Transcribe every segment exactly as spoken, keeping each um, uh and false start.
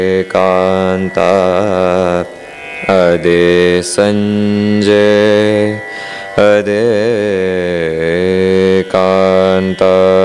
ಏಕಾಂತ ಅದೇ ಸಂಜೆ ಅದೇ ಕಾಂತ.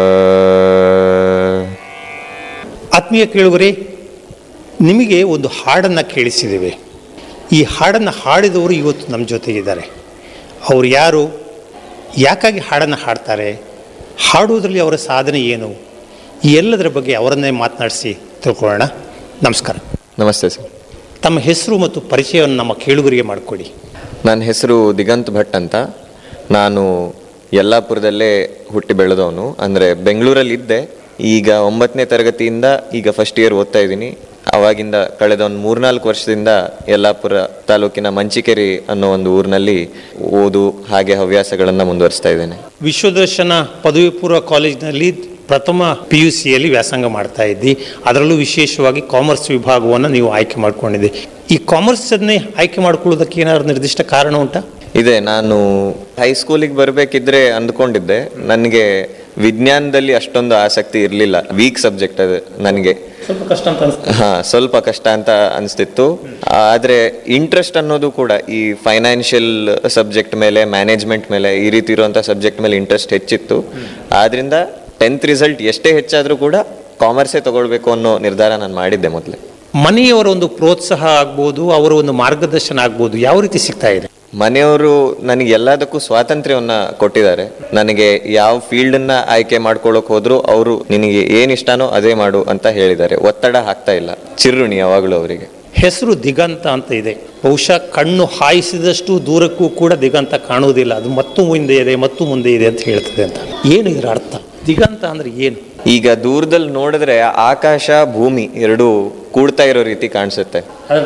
ಆತ್ಮೀಯ ಕೇಳುಗರೆ, ನಿಮಗೆ ಒಂದು ಹಾಡನ್ನು ಕೇಳಿಸಿದ್ದೇವೆ. ಈ ಹಾಡನ್ನು ಹಾಡಿದವರು ಇವತ್ತು ನಮ್ಮ ಜೊತೆಗಿದ್ದಾರೆ. ಅವರು ಯಾರು, ಯಾಕಾಗಿ ಹಾಡನ್ನು ಹಾಡ್ತಾರೆ, ಹಾಡುವುದರಲ್ಲಿ ಅವರ ಸಾಧನೆ ಏನು, ಈ ಎಲ್ಲದರ ಬಗ್ಗೆ ಅವರನ್ನೇ ಮಾತನಾಡಿಸಿ ತಿಳ್ಕೊಳ್ಳೋಣ. ನಮಸ್ಕಾರ. ನಮಸ್ತೆ ಸರ್. ತಮ್ಮ ಹೆಸರು ಮತ್ತು ಪರಿಚಯವನ್ನು ನಮ್ಮ ಕೇಳುಗರಿಗೆ ಮಾಡಿಕೊಡಿ. ನನ್ನ ಹೆಸರು ದಿಗಂತ್ ಭಟ್ ಅಂತ. ನಾನು ಯಲ್ಲಾಪುರದಲ್ಲೇ ಹುಟ್ಟಿ ಬೆಳೆದವನು. ಅಂದರೆ ಬೆಂಗಳೂರಲ್ಲಿದ್ದೆ. ಈಗ ಒಂಬತ್ತನೇ ತರಗತಿಯಿಂದ ಈಗ ಫಸ್ಟ್ ಇಯರ್ ಓದ್ತಾ ಇದ್ದೀನಿ. ಆವಾಗಿಂದ ಕಳೆದ ಒಂದು ಮೂರ್ನಾಲ್ಕು ವರ್ಷದಿಂದ ಯಲ್ಲಾಪುರ ತಾಲೂಕಿನ ಮಂಚಿಕೆರೆ ಅನ್ನೋ ಒಂದು ಊರಿನಲ್ಲಿ ಓದು ಹಾಗೆ ಹವ್ಯಾಸಗಳನ್ನು ಮುಂದುವರಿಸ್ತಾ ಇದ್ದೇನೆ. ವಿಶ್ವದರ್ಶನ ಪದವಿ ಪೂರ್ವ ಕಾಲೇಜಿನಲ್ಲಿ ಪ್ರಥಮ ಪಿ ಯು ಸಿಯಲ್ಲಿ ವ್ಯಾಸಂಗ ಮಾಡ್ತಾ ಇದ್ದಿ. ಅದರಲ್ಲೂ ವಿಶೇಷವಾಗಿ ಕಾಮರ್ಸ್ ವಿಭಾಗವನ್ನು ನೀವು ಆಯ್ಕೆ ಮಾಡ್ಕೊಂಡಿದ್ದೆ. ಈ ಕಾಮರ್ಸನ್ನೇ ಆಯ್ಕೆ ಮಾಡ್ಕೊಳ್ಳೋದಕ್ಕೆ ಏನಾದ್ರು ನಿರ್ದಿಷ್ಟ ಕಾರಣ ಉಂಟಾ? ಇದೆ. ನಾನು ಹೈಸ್ಕೂಲಿಗೆ ಬರಬೇಕಿದ್ರೆ ಅಂದ್ಕೊಂಡಿದ್ದೆ. ನನಗೆ ವಿಜ್ಞಾನದಲ್ಲಿ ಅಷ್ಟೊಂದು ಆಸಕ್ತಿ ಇರಲಿಲ್ಲ. ವೀಕ್ ಸಬ್ಜೆಕ್ಟ್ ಅದು ನನಗೆ. ಸ್ವಲ್ಪ ಕಷ್ಟ ಅಂತ ಹಾ ಸ್ವಲ್ಪ ಕಷ್ಟ ಅಂತ ಅನಿಸ್ತಿತ್ತು. ಆದರೆ ಇಂಟ್ರೆಸ್ಟ್ ಅನ್ನೋದು ಕೂಡ ಈ ಫೈನಾನ್ಷಿಯಲ್ ಸಬ್ಜೆಕ್ಟ್ ಮೇಲೆ, ಮ್ಯಾನೇಜ್ಮೆಂಟ್ ಮೇಲೆ, ಈ ರೀತಿ ಇರುವಂಥ ಸಬ್ಜೆಕ್ಟ್ ಮೇಲೆ ಇಂಟ್ರೆಸ್ಟ್ ಹೆಚ್ಚಿತ್ತು. ಆದ್ರಿಂದ ಟೆಂತ್ ರಿಸಲ್ಟ್ ಎಷ್ಟೇ ಹೆಚ್ಚಾದರೂ ಕೂಡ ಕಾಮರ್ಸೇ ತಗೊಳ್ಬೇಕು ಅನ್ನೋ ನಿರ್ಧಾರ ನಾನು ಮಾಡಿದ್ದೆ ಮೊದಲೇ. ಮನೆಯವರ ಒಂದು ಪ್ರೋತ್ಸಾಹ ಆಗ್ಬೋದು, ಅವರ ಒಂದು ಮಾರ್ಗದರ್ಶನ ಆಗ್ಬೋದು, ಯಾವ ರೀತಿ ಸಿಗ್ತಾ ಇದೆ? ಮನೆಯವರು ನನಗೆ ಎಲ್ಲದಕ್ಕೂ ಸ್ವಾತಂತ್ರ್ಯವನ್ನು ಕೊಟ್ಟಿದ್ದಾರೆ. ನನಗೆ ಯಾವ ಫೀಲ್ಡನ್ನ ಆಯ್ಕೆ ಮಾಡ್ಕೊಳ್ಳೋಕೆ ಹೋದ್ರು ಅವರು ನಿನಗೆ ಏನು ಇಷ್ಟನೋ ಅದೇ ಮಾಡು ಅಂತ ಹೇಳಿದ್ದಾರೆ. ಒತ್ತಡ ಹಾಕ್ತಾ ಇಲ್ಲ. ಚಿರುಣಿ ಯಾವಾಗಲೂ ಅವರಿಗೆ. ಹೆಸರು ದಿಗಂತ ಅಂತ ಇದೆ. ಬಹುಶಃ ಕಣ್ಣು ಹಾಯಿಸಿದಷ್ಟು ದೂರಕ್ಕೂ ಕೂಡ ದಿಗಂತ ಕಾಣುವುದಿಲ್ಲ. ಅದು ಮತ್ತು ಮುಂದೆ ಇದೆ, ಮತ್ತು ಮುಂದೆ ಇದೆ ಅಂತ ಹೇಳ್ತದೆ ಅಂತ. ಏನು ಇದರ ಅರ್ಥ? ದಿಗಂತ ಅಂದ್ರೆ ಏನು? ಈಗ ದೂರದಲ್ಲಿ ನೋಡಿದ್ರೆ ಆಕಾಶ ಭೂಮಿ ಎರಡೂ ಕೂಡ್ತಾ ಇರೋ ರೀತಿ ಕಾಣಿಸುತ್ತೆ.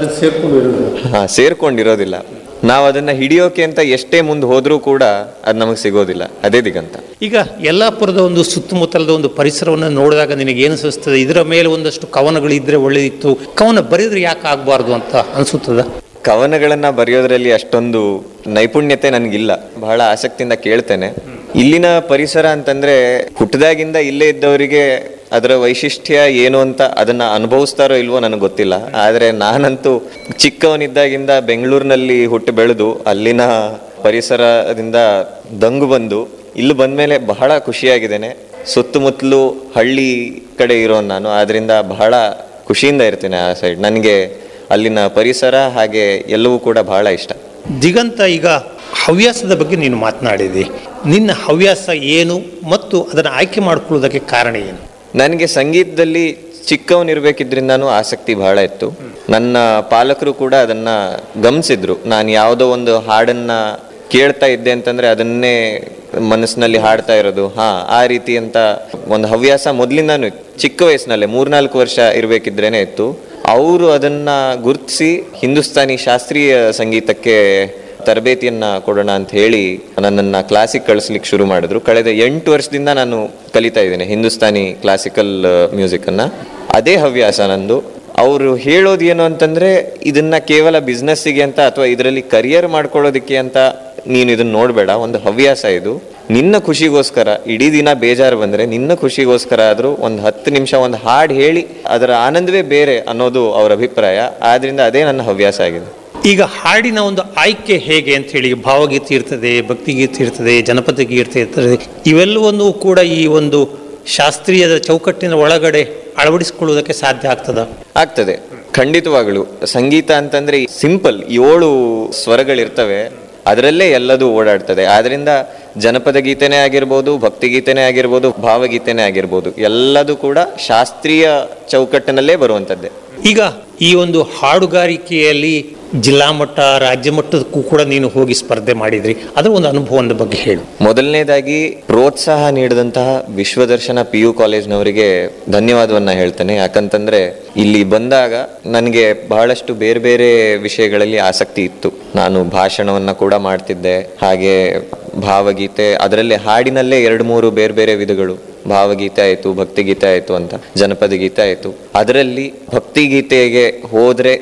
ಹಾ ಸೇರ್ಕೊಂಡಿರೋದಿಲ್ಲ. ನಾವು ಅದನ್ನ ಹಿಡಿಯೋಕೆ ಅಂತ ಎಷ್ಟೇ ಮುಂದೆ ಹೋದ್ರೂ ಕೂಡ ಅದು ನಮಗೆ ಸಿಗೋದಿಲ್ಲ. ಅದೇ ದಿಗಂತ. ಈಗ ಯಲ್ಲಾಪುರದ ಒಂದು ಸುತ್ತಮುತ್ತಲದ ಒಂದು ಪರಿಸರವನ್ನು ನೋಡಿದಾಗ ನಿನಗೆ ಏನು ಅನಿಸ್ತದೆ? ಇದರ ಮೇಲೆ ಒಂದಷ್ಟು ಕವನಗಳು ಇದ್ರೆ ಒಳ್ಳೆದಿತ್ತು, ಕವನ ಬರೆದ್ರೆ ಯಾಕೆ ಆಗಬಾರ್ದು ಅಂತ ಅನಿಸುತ್ತದ? ಕವನಗಳನ್ನ ಬರೆಯೋದ್ರಲ್ಲಿ ಅಷ್ಟೊಂದು ನೈಪುಣ್ಯತೆ ನನಗಿಲ್ಲ. ಬಹಳ ಆಸಕ್ತಿಯಿಂದ ಕೇಳ್ತೇನೆ. ಇಲ್ಲಿನ ಪರಿಸರ ಅಂತಂದ್ರೆ ಹುಟ್ಟದಾಗಿಂದ ಇಲ್ಲೇ ಇದ್ದವರಿಗೆ ಅದರ ವೈಶಿಷ್ಟ್ಯ ಏನು ಅಂತ ಅದನ್ನ ಅನುಭವಿಸ್ತಾರೋ ಇಲ್ವೋ ನನಗೆ ಗೊತ್ತಿಲ್ಲ. ಆದರೆ ನಾನಂತೂ ಚಿಕ್ಕವನಿದ್ದಾಗಿಂದ ಬೆಂಗಳೂರಿನಲ್ಲಿ ಹುಟ್ಟು ಬೆಳೆದು ಅಲ್ಲಿನ ಪರಿಸರದಿಂದ ದಂಗು ಬಂದು ಇಲ್ಲಿ ಬಂದ್ಮೇಲೆ ಬಹಳ ಖುಷಿಯಾಗಿದ್ದೇನೆ. ಸುತ್ತಮುತ್ತಲು ಹಳ್ಳಿ ಕಡೆ ಇರೋ ನಾನು, ಆದ್ರಿಂದ ಬಹಳ ಖುಷಿಯಿಂದ ಇರ್ತೇನೆ ಆ ಸೈಡ್. ನನಗೆ ಅಲ್ಲಿನ ಪರಿಸರ ಹಾಗೆ ಎಲ್ಲವೂ ಕೂಡ ಬಹಳ ಇಷ್ಟ. ದಿಗಂತ, ಈಗ ಹವ್ಯಾಸದ ಬಗ್ಗೆ ನೀನು ಮಾತನಾಡಿದಿ. ನಿನ್ನ ಹವ್ಯಾಸ ಏನು ಮತ್ತು ಅದನ್ನು ಆಯ್ಕೆ ಮಾಡ್ಕೊಳ್ಳೋದಕ್ಕೆ ಕಾರಣ ಏನು? ನನಗೆ ಸಂಗೀತದಲ್ಲಿ ಚಿಕ್ಕವನಿರ್ಬೇಕಿದ್ರಿಂದಾನು ಆಸಕ್ತಿ ಬಹಳ ಇತ್ತು. ನನ್ನ ಪಾಲಕರು ಕೂಡ ಅದನ್ನ ಗಮನಿಸಿದ್ರು. ನಾನು ಯಾವುದೋ ಒಂದು ಹಾಡನ್ನ ಕೇಳ್ತಾ ಇದ್ದೆ ಅಂತಂದ್ರೆ ಅದನ್ನೇ ಮನಸ್ಸಿನಲ್ಲಿ ಹಾಡ್ತಾ ಇರೋದು. ಹಾ ಆ ರೀತಿ ಅಂತ ಒಂದು ಹವ್ಯಾಸ ಮೊದಲಿಂದಾನು ಚಿಕ್ಕ ವಯಸ್ಸಿನಲ್ಲೇ ಮೂರ್ನಾಲ್ಕು ವರ್ಷ ಇರ್ಬೇಕಿದ್ರೇನೆ ಇತ್ತು. ಅವರು ಅದನ್ನ ಗುರುತಿಸಿ ಹಿಂದೂಸ್ತಾನಿ ಶಾಸ್ತ್ರೀಯ ಸಂಗೀತಕ್ಕೆ ತರಬೇತಿಯನ್ನ ಕೊಡೋಣ ಅಂತ ಹೇಳಿ ನನ್ನನ್ನು ಕ್ಲಾಸಿಗೆ ಕಳಿಸ್ಲಿಕ್ಕೆ ಶುರು ಮಾಡಿದ್ರು. ಕಳೆದ ಎಂಟು ವರ್ಷದಿಂದ ನಾನು ಕಲಿತಾ ಇದ್ದೇನೆ ಹಿಂದೂಸ್ತಾನಿ ಕ್ಲಾಸಿಕಲ್ ಮ್ಯೂಸಿಕ್ ಅನ್ನ. ಅದೇ ಹವ್ಯಾಸ ನಂದು. ಅವರು ಹೇಳೋದು ಏನು ಅಂತಂದ್ರೆ, ಇದನ್ನ ಕೇವಲ ಬಿಸ್ನೆಸ್ಸಿಗೆ ಅಂತ ಅಥವಾ ಇದರಲ್ಲಿ ಕರಿಯರ್ ಮಾಡ್ಕೊಳ್ಳೋದಕ್ಕೆ ಅಂತ ನೀನು ಇದನ್ನ ನೋಡಬೇಡ. ಒಂದು ಹವ್ಯಾಸ ಇದು. ನಿನ್ನ ಖುಷಿಗೋಸ್ಕರ ಇಡೀ ದಿನ ಬೇಜಾರು ಬಂದ್ರೆ ನಿನ್ನ ಖುಷಿಗೋಸ್ಕರ ಆದ್ರೂ ಒಂದು ಹತ್ತು ನಿಮಿಷ ಒಂದು ಹಾಡು ಹೇಳಿ ಅದರ ಆನಂದವೇ ಬೇರೆ ಅನ್ನೋದು ಅವರ ಅಭಿಪ್ರಾಯ. ಆದ್ರಿಂದ ಅದೇ ನನ್ನ ಹವ್ಯಾಸ ಆಗಿದೆ. ಈಗ ಹಾಡಿನ ಒಂದು ಆಯ್ಕೆ ಹೇಗೆ ಅಂತ ಹೇಳಿ, ಭಾವಗೀತೆ ಇರ್ತದೆ, ಭಕ್ತಿಗೀತೆ ಇರ್ತದೆ, ಜನಪದ ಗೀತೆ ಇರ್ತದೆ, ಇವೆಲ್ಲವನ್ನೂ ಕೂಡ ಈ ಒಂದು ಶಾಸ್ತ್ರೀಯದ ಚೌಕಟ್ಟಿನ ಒಳಗಡೆ ಅಳವಡಿಸಿಕೊಳ್ಳುವುದಕ್ಕೆ ಸಾಧ್ಯ ಆಗ್ತದ? ಆಗ್ತದೆ, ಖಂಡಿತವಾಗಲು. ಸಂಗೀತ ಅಂತಂದ್ರೆ ಸಿಂಪಲ್ ಏಳು ಸ್ವರಗಳಿರ್ತವೆ, ಅದರಲ್ಲೇ ಎಲ್ಲದೂ ಓಡಾಡ್ತದೆ. ಆದ್ರಿಂದ ಜನಪದ ಗೀತೆನೇ ಆಗಿರ್ಬೋದು, ಭಕ್ತಿ ಗೀತೆನೇ ಆಗಿರ್ಬೋದು, ಭಾವಗೀತೆನೇ ಆಗಿರ್ಬೋದು, ಎಲ್ಲದೂ ಕೂಡ ಶಾಸ್ತ್ರೀಯ ಚೌಕಟ್ಟಿನಲ್ಲೇ ಬರುವಂಥದ್ದೇ. ಈಗ ಈ ಒಂದು ಹಾಡುಗಾರಿಕೆಯಲ್ಲಿ ಜಿಲ್ಲಾ ಮಟ್ಟ, ರಾಜ್ಯ ಮಟ್ಟದಕ್ಕೂ ಕೂಡ ನೀನು ಹೋಗಿ ಸ್ಪರ್ಧೆ ಮಾಡಿದ್ರಿ. ಅದರ ಒಂದು ಅನುಭವದ ಬಗ್ಗೆ ಹೇಳು. ಮೊದಲನೇದಾಗಿ ಪ್ರೋತ್ಸಾಹ ನೀಡಿದಂತಹ ವಿಶ್ವದರ್ಶನ ಪಿ ಯು ಕಾಲೇಜ್ನವರಿಗೆ ಧನ್ಯವಾದವನ್ನ ಹೇಳ್ತೇನೆ. ಯಾಕಂತಂದ್ರೆ ಇಲ್ಲಿ ಬಂದಾಗ ನನಗೆ ಬಹಳಷ್ಟು ಬೇರೆ ಬೇರೆ ವಿಷಯಗಳಲ್ಲಿ ಆಸಕ್ತಿ ಇತ್ತು. ನಾನು ಭಾಷಣವನ್ನ ಕೂಡ ಮಾಡ್ತಿದ್ದೆ, ಹಾಗೆ ಭಾವಗೀತೆ, ಅದರಲ್ಲೇ ಹಾಡಿನಲ್ಲೇ ಎರಡು ಮೂರು ಬೇರೆ ಬೇರೆ ವಿಧಗಳು, ಭಾವಗೀತೆ ಆಯಿತು, ಭಕ್ತಿಗೀತೆ ಆಯಿತು ಅಂತ, ಜನಪದ ಗೀತೆ ಆಯಿತು. ಅದರಲ್ಲಿ ಭಕ್ತಿಗೀತೆಗೆ ಹೋದ್ರೆ